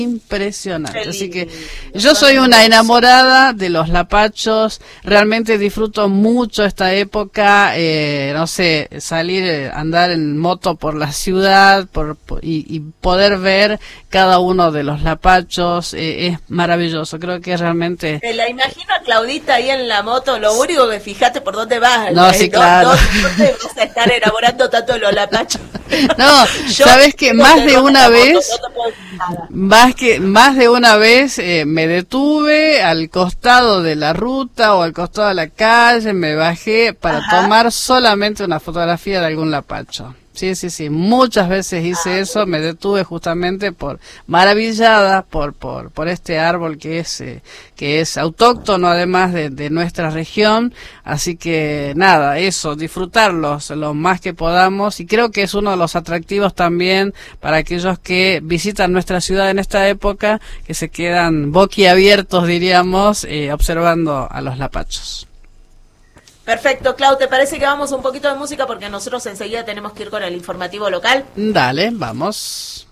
impresionante. Así que yo soy una enamorada de los lapachos, realmente disfruto mucho esta época, no sé, salir, andar en moto por la ciudad y poder ver cada uno de los lapachos, es maravilloso, creo que realmente... La imagino a Claudita ahí en la moto, lo único que fíjate por dónde vas. No, sí, claro. No te vas a estar enamorando tanto de los lapachos. No, sabes que más de una vez... Más de una vez me detuve al costado de la ruta o al costado de la calle, me bajé para tomar solamente una fotografía de algún lapacho. Sí, muchas veces hice eso, me detuve justamente maravillada por este árbol que es autóctono además de nuestra región, así que nada, eso, disfrutarlos lo más que podamos, y creo que es uno de los atractivos también para aquellos que visitan nuestra ciudad en esta época, que se quedan boquiabiertos, diríamos, observando a los lapachos. Perfecto, Clau, ¿te parece que vamos un poquito de música? Porque nosotros enseguida tenemos que ir con el informativo local. Dale, vamos.